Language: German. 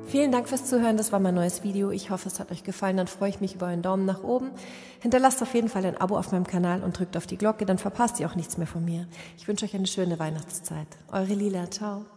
Vielen Dank fürs Zuhören, das war mein neues Video. Ich hoffe, es hat euch gefallen, dann freue ich mich über einen Daumen nach oben. Hinterlasst auf jeden Fall ein Abo auf meinem Kanal und drückt auf die Glocke, dann verpasst ihr auch nichts mehr von mir. Ich wünsche euch eine schöne Weihnachtszeit. Eure Lila, ciao.